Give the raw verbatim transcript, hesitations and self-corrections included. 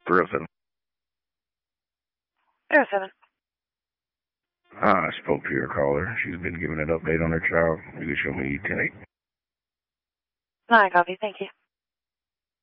three oh seven. three oh seven. Ah, I spoke to your caller. She's been giving an update on her child. You can show me ten eight. No, I copy. Thank you.